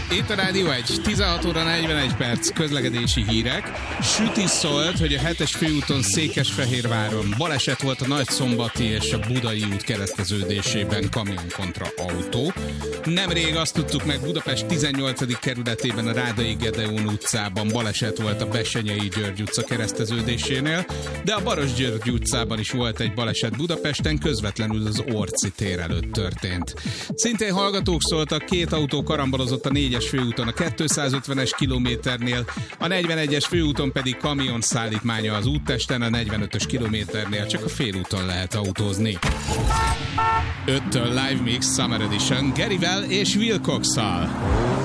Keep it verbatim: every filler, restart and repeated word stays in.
Itt a Rádió egy, tizenhat óra negyvenegy perc, közlekedési hírek. Süti szólt, hogy a hetes főúton Székesfehérváron baleset volt a Nagyszombati és a Budai út kereszteződésében, kamion kontra autó. Nemrég azt tudtuk meg, Budapest tizennyolcadik kerületében a Rádai Gedeón utcában baleset volt a Bessenyei György utca kereszteződésénél, de a Baros György utcában is volt egy baleset Budapesten, közvetlenül az Orci tér előtt történt. Szintén hallgatók szóltak, két autó karambolozott a négyes főúton a kétszázötvenes kilométernél, a negyvenegyes főúton pedig kamion szállítmánya az úttesten, a negyvenötös kilométernél csak a félúton lehet autózni. öttől Live Mix Summer Edition Garyvel és Wilcox-szal.